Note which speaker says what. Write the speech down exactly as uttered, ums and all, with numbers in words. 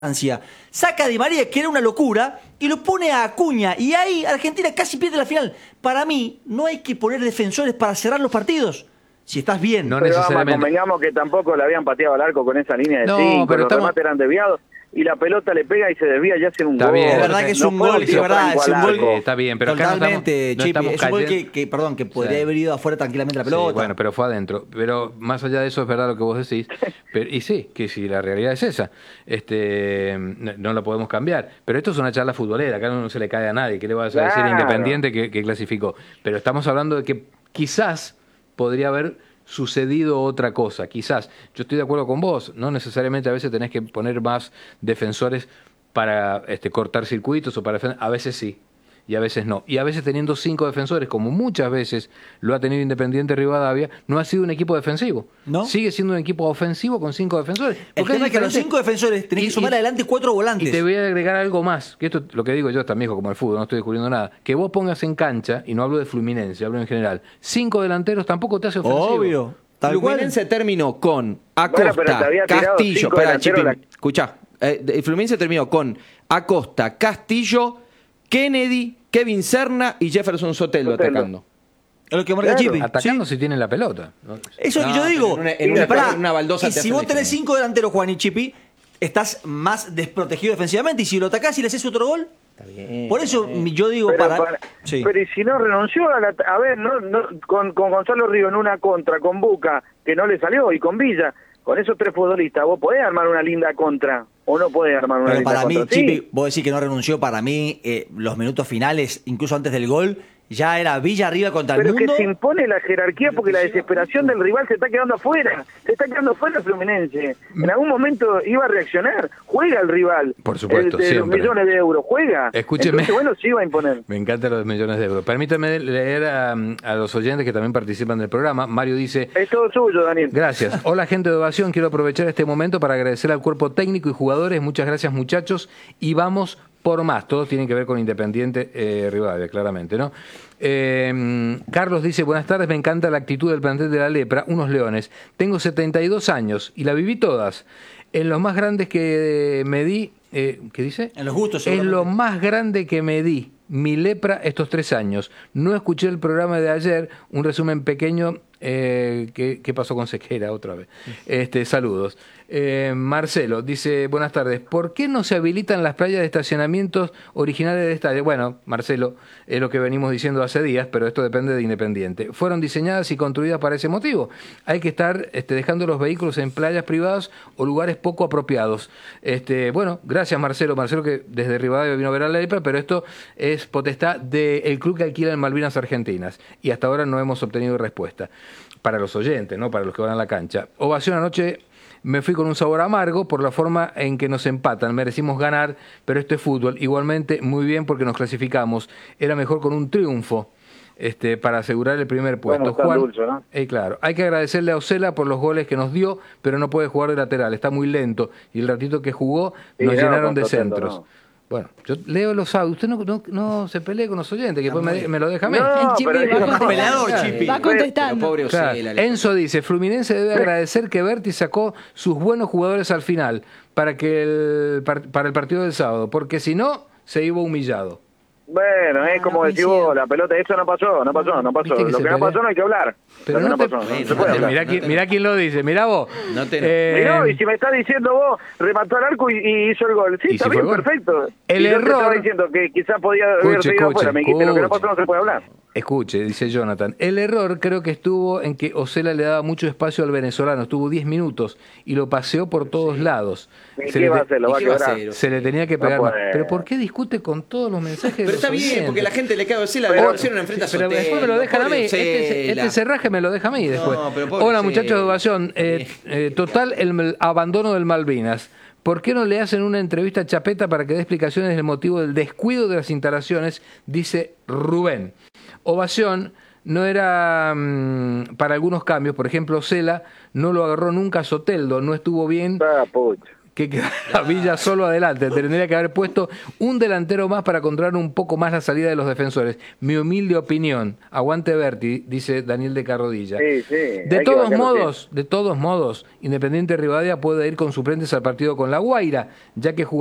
Speaker 1: saca a Di María, que era una locura, y lo pone a Acuña, y ahí Argentina casi pierde la final. Para mí, no hay que poner defensores para cerrar los partidos. Si estás bien.
Speaker 2: No
Speaker 3: pero
Speaker 2: necesariamente.
Speaker 3: Vamos, convengamos que tampoco le habían pateado al arco con esa línea de
Speaker 2: No,
Speaker 3: cinco,
Speaker 2: pero
Speaker 3: los
Speaker 2: estamos...
Speaker 3: remates eran desviados, y la pelota le pega y se desvía y hace un
Speaker 2: Está
Speaker 3: gol.
Speaker 2: bien,
Speaker 1: es verdad que es
Speaker 3: no
Speaker 1: un gol, que es verdad, es un gol.
Speaker 2: Sí, está bien, pero acá
Speaker 1: totalmente,
Speaker 2: no estamos, no
Speaker 1: Chipi,
Speaker 2: estamos
Speaker 1: es un gol
Speaker 2: cayendo...
Speaker 1: que, que, perdón, que podría
Speaker 2: Sí.
Speaker 1: haber ido afuera tranquilamente la pelota.
Speaker 2: Sí, bueno, pero fue adentro. Pero más allá de eso es verdad lo que vos decís. Pero, y sí, que si la realidad es esa, este, no, no la podemos cambiar. Pero esto es una charla futbolera, acá no se le cae a nadie. ¿Qué le vas a decir a
Speaker 3: Claro.
Speaker 2: Independiente que, que clasificó? Pero estamos hablando de que quizás podría haber sucedido otra cosa, quizás. Yo estoy de acuerdo con vos, no necesariamente a veces tenés que poner más defensores para este, cortar circuitos o para defender, a veces sí, y a veces no. Y a veces teniendo cinco defensores, como muchas veces lo ha tenido Independiente Rivadavia, no ha sido un equipo defensivo.
Speaker 1: ¿No?
Speaker 2: Sigue siendo un equipo ofensivo con cinco defensores.
Speaker 1: El tema es que los cinco defensores tenés
Speaker 2: Y-
Speaker 1: que sumar
Speaker 2: y-
Speaker 1: adelante cuatro volantes.
Speaker 2: Y te voy a agregar algo más, que esto lo que digo yo es tan viejo como el fútbol, no estoy descubriendo nada. Que vos pongas en cancha, y no hablo de Fluminense, hablo en general, cinco delanteros tampoco te hace ofensivo.
Speaker 1: Obvio. Tal cual.
Speaker 4: Fluminense terminó con Acosta,
Speaker 3: Bueno, pero te había tirado
Speaker 4: Castillo.
Speaker 3: cinco
Speaker 4: Pará,
Speaker 3: delanteros
Speaker 4: Chipi,
Speaker 3: la-
Speaker 4: escuchá. Eh, el Fluminense terminó con Acosta, Castillo, Kennedy, Kevin Serna y Jefferson Soteldo,
Speaker 3: Soteldo.
Speaker 4: atacando.
Speaker 1: Es lo que marca
Speaker 3: Claro.
Speaker 1: Chipi.
Speaker 2: Atacando
Speaker 1: Sí.
Speaker 2: si tienen la pelota. ¿no?
Speaker 1: Eso es lo
Speaker 4: No,
Speaker 1: que yo
Speaker 4: pero
Speaker 1: digo.
Speaker 4: en una- en
Speaker 1: Y
Speaker 4: una-
Speaker 1: pará,
Speaker 4: en una baldosa
Speaker 1: y
Speaker 4: te
Speaker 1: si
Speaker 4: hacen
Speaker 1: vos
Speaker 4: eso.
Speaker 1: tenés cinco delanteros, Juan y Chipi, estás más desprotegido defensivamente. Y si lo atacás y le haces otro gol,
Speaker 4: Está bien.
Speaker 1: por eso yo digo
Speaker 3: Pero,
Speaker 1: para.
Speaker 3: para-
Speaker 1: Sí.
Speaker 3: pero y si no renunció a la... A ver, no, no, con, con Gonzalo Río en una contra, con Buca, que no le salió, y con Villa, con esos tres futbolistas, ¿vos podés armar una linda contra? ¿O no podés armar una
Speaker 1: Pero
Speaker 3: linda
Speaker 1: para mí,
Speaker 3: contra? Sí.
Speaker 1: Chipi, vos decís que no renunció. Para mí, eh, los minutos finales, incluso antes del gol, ya era Villa arriba contra
Speaker 3: Pero
Speaker 1: el mundo.
Speaker 3: que se impone la jerarquía porque la desesperación del rival se está quedando afuera. Se está quedando afuera el Fluminense. En algún momento iba a reaccionar. Juega el rival.
Speaker 2: Por supuesto,
Speaker 3: el de los
Speaker 2: siempre.
Speaker 3: millones de euros. Juega.
Speaker 2: Escúcheme.
Speaker 3: Entonces, bueno, sí iba a imponer.
Speaker 2: Me encantan los millones de euros. Permítame leer a, a los oyentes que también participan del programa. Mario dice...
Speaker 3: Es todo suyo, Daniel.
Speaker 2: Gracias. Hola, gente de Ovación. Quiero aprovechar este momento para agradecer al cuerpo técnico y jugadores. Muchas gracias, muchachos. Y vamos por más. Todos tienen que ver con Independiente eh, Rivadavia, claramente, ¿no? Eh, Carlos dice, buenas tardes, me encanta la actitud del plantel de la Lepra, unos leones. Tengo setenta y dos años y la viví todas. En los más grandes que me di... Eh, ¿Qué dice?
Speaker 1: En los gustos,
Speaker 2: Es
Speaker 1: seguramente.
Speaker 2: lo más grande que me di. Mi lepra estos tres años. No escuché el programa de ayer, un resumen pequeño. Eh, ¿qué, ¿Qué pasó con Sequera otra vez? Este, saludos. Eh, Marcelo dice, buenas tardes. ¿Por qué no se habilitan las playas de estacionamientos originales del estadio? Bueno, Marcelo, es lo que venimos diciendo hace días, pero esto depende de Independiente. Fueron diseñadas y construidas para ese motivo. Hay que estar este, dejando los vehículos en playas privadas o lugares poco apropiados. Este, bueno, gracias Marcelo. Marcelo que desde Rivadavia vino a ver a la Lepra, pero esto es potestad del club que alquila en Malvinas Argentinas. Y hasta ahora no hemos obtenido respuesta. Para los oyentes, no para los que van a la cancha. Ovación anoche. Me fui con un sabor amargo por la forma en que nos empatan. Merecimos ganar, pero esto es fútbol. Igualmente, muy bien porque nos clasificamos. Era mejor con un triunfo este, para asegurar el primer puesto.
Speaker 3: Bueno, tan
Speaker 2: Juan,
Speaker 3: dulce, ¿no?
Speaker 2: eh, claro, hay que agradecerle a Osela por los goles que nos dio, pero no puede jugar de lateral. Está muy lento. Y el ratito que jugó
Speaker 3: Sí,
Speaker 2: nos
Speaker 3: no,
Speaker 2: llenaron de
Speaker 3: con Soteldo,
Speaker 2: centros.
Speaker 3: no.
Speaker 2: Bueno, yo leo los audios. Usted no, no, no se pelee con los oyentes, que después me, me lo deja a mí.
Speaker 3: No,
Speaker 5: El Chipi
Speaker 3: pero
Speaker 5: va
Speaker 3: eso no-
Speaker 5: contestando.
Speaker 1: peleador, Chipi.
Speaker 5: Va contestando.
Speaker 4: Pero pobre
Speaker 2: Claro.
Speaker 4: Osela, le-
Speaker 2: Enzo dice, Fluminense debe agradecer que Berti sacó sus buenos jugadores al final para que el, par- para el partido del sábado, porque si no, se iba humillado.
Speaker 3: Bueno, es
Speaker 5: Ah,
Speaker 3: como
Speaker 5: no
Speaker 3: decís
Speaker 5: coincido.
Speaker 3: vos, la pelota, eso no pasó, no pasó, no pasó.
Speaker 2: Viste que
Speaker 3: Lo
Speaker 2: se
Speaker 3: que no
Speaker 2: pelea.
Speaker 3: pasó no hay que hablar.
Speaker 2: Pero
Speaker 3: Lo que
Speaker 2: no
Speaker 3: no
Speaker 2: te,
Speaker 3: pasó, no
Speaker 4: bueno,
Speaker 3: se puede
Speaker 4: no te-
Speaker 3: hablar.
Speaker 2: mirá, quién, mirá quién lo dice, mirá vos.
Speaker 4: No te-
Speaker 2: Eh,
Speaker 3: Mirá, y si me estás diciendo vos, remató al arco y, y hizo el gol. Sí,
Speaker 2: ¿Y
Speaker 3: está
Speaker 2: si
Speaker 3: bien,
Speaker 2: fue gol?
Speaker 3: perfecto.
Speaker 2: El
Speaker 3: Y yo te
Speaker 2: error-
Speaker 3: estaba diciendo que quizás podía haber
Speaker 2: Escuche,
Speaker 3: seguido
Speaker 2: escuche,
Speaker 3: afuera. Me dijiste, lo que no
Speaker 2: escuche.
Speaker 3: pasó no se puede hablar.
Speaker 2: Escuche, dice Jonathan, el error creo que estuvo en que Osela le daba mucho espacio al venezolano, estuvo diez minutos y lo paseó por todos lados.
Speaker 3: ¿Y
Speaker 2: Se
Speaker 3: qué
Speaker 2: le,
Speaker 3: va a
Speaker 2: te-
Speaker 3: hacer? ¿Lo
Speaker 4: ¿Y
Speaker 3: va a
Speaker 4: qué va a
Speaker 3: quebrar?
Speaker 4: hacer?
Speaker 2: se le tenía que
Speaker 3: No
Speaker 2: pegar más.
Speaker 3: puede.
Speaker 2: Pero ¿por qué discute con todos los mensajes de
Speaker 4: Pero
Speaker 2: los
Speaker 4: está bien,
Speaker 2: oyentes?
Speaker 4: porque la gente le cae a Osela,
Speaker 3: Pero-
Speaker 4: la opción enfrenta a
Speaker 2: Pero
Speaker 4: Soteldo.
Speaker 2: después me lo dejan a mí.
Speaker 4: Pobre
Speaker 2: Este,
Speaker 4: Osela.
Speaker 2: este cerraje me lo deja a mí después.
Speaker 4: pero pobre
Speaker 2: Hola
Speaker 4: Osela.
Speaker 2: muchachos de Ovación. Eh, eh, total el mel- abandono del Malvinas. ¿Por qué no le hacen una entrevista a Chapeta para que dé explicaciones del motivo del descuido de las instalaciones? Dice Rubén. Ovación no era mmm, para algunos cambios. Por ejemplo, Osela no lo agarró nunca a Soteldo. No estuvo bien
Speaker 3: Ah, pucha.
Speaker 2: que quedara Villa solo adelante. Tendría que haber puesto un delantero más para controlar un poco más la salida de los defensores. Mi humilde opinión. Aguante Berti, dice Daniel de Carrodilla.
Speaker 3: Sí, sí,
Speaker 2: de
Speaker 3: hay que
Speaker 2: todos
Speaker 3: bancarlo
Speaker 2: modos,
Speaker 3: siempre.
Speaker 2: de todos modos, Independiente Rivadavia puede ir con suplentes al partido con La Guaira, ya que